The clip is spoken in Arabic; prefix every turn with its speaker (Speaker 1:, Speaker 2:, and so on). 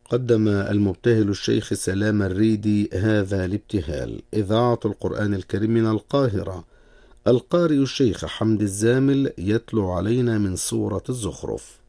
Speaker 1: قدم المبتهل الشيخ سلام الريدي هذا الابتهال: إذاعة القرآن الكريم من القاهرة. القارئ الشيخ حمد الزامل يتلو علينا من سورة الزخرف.